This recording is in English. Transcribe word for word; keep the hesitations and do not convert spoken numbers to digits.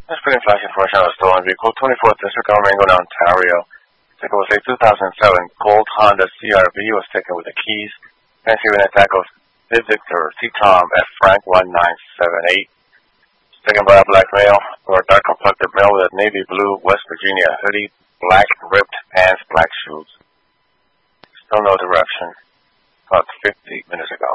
That's pretty flash information on a stolen vehicle. twenty-fourth District of Marengo, Ontario. Ticket was a two thousand seven Gold Honda C R V. Was taken with the keys. Fancy an attack of Victor T. Tom F. Frank one nine seven eight. Taken by a black male or a dark complected male with a navy blue West Virginia hoodie, black ripped pants, black shoes. Still no direction. About fifty minutes ago.